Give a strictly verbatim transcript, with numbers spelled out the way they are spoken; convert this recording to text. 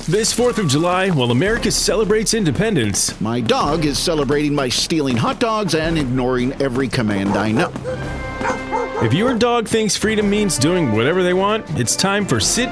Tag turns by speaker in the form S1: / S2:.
S1: This fourth of July, while America celebrates independence,
S2: my dog is celebrating by stealing hot dogs and ignoring every command I know.
S1: If your dog thinks freedom means doing whatever they want, it's time for Sit